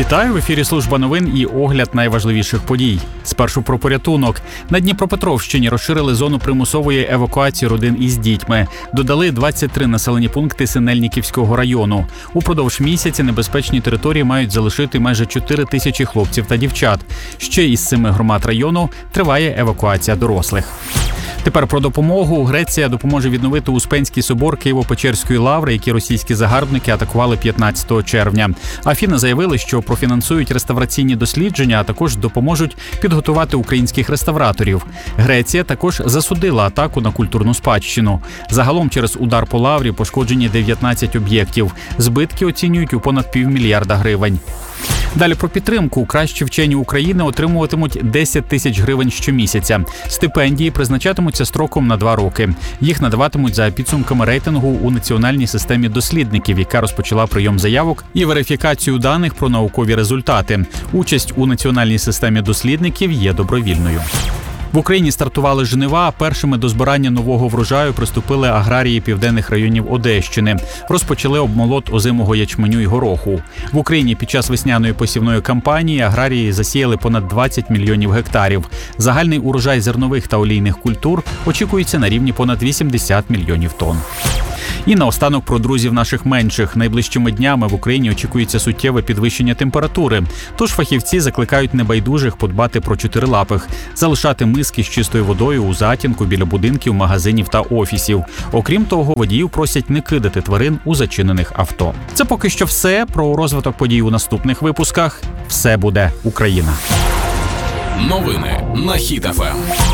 Вітаю! В ефірі служба новин і огляд найважливіших подій. Спершу про порятунок. На Дніпропетровщині розширили зону примусової евакуації родин із дітьми. Додали 23 населені пункти Синельниківського району. Упродовж місяця небезпечні території мають залишити майже 4 тисячі хлопців та дівчат. Ще із 7 громад району триває евакуація дорослих. Тепер про допомогу. Греція допоможе відновити Успенський собор Києво-Печерської лаври, які російські загарбники атакували 15 червня. Афіни заявили, що профінансують реставраційні дослідження, а також допоможуть підготувати українських реставраторів. Греція також засудила атаку на культурну спадщину. Загалом через удар по лаврі пошкоджені 19 об'єктів. Збитки оцінюють у понад $500 мільярда гривень. Далі про підтримку. Кращі вчені України отримуватимуть 10 тисяч гривень щомісяця. Стипендії призначатимуться строком на 2 роки. Їх надаватимуть за підсумками рейтингу у національній системі дослідників, яка розпочала прийом заявок і верифікацію даних про наукові результати. Участь у національній системі дослідників є добровільною. В Україні стартували жнива, а першими до збирання нового врожаю приступили аграрії південних районів Одещини. Розпочали обмолот озимого ячменю і гороху. В Україні під час весняної посівної кампанії аграрії засіяли понад 20 мільйонів гектарів. Загальний урожай зернових та олійних культур очікується на рівні понад 80 мільйонів тонн. І наостанок про друзів наших менших. Найближчими днями в Україні очікується суттєве підвищення температури. Тож фахівці закликають небайдужих подбати про чотирилапих, залишати миски з чистою водою у затінку біля будинків, магазинів та офісів. Окрім того, водіїв просять не кидати тварин у зачинених авто. Це поки що все. Про розвиток подій у наступних випусках. Все буде Україна. Новини на Хіт ФМ.